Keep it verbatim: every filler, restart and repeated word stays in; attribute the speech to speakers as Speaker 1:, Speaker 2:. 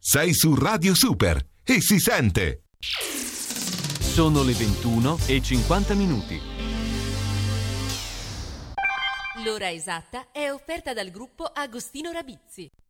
Speaker 1: Sei su Radio Super e si sente.
Speaker 2: Sono le ventuno e cinquanta minuti.
Speaker 3: L'ora esatta è offerta dal gruppo Agostino Rabizzi.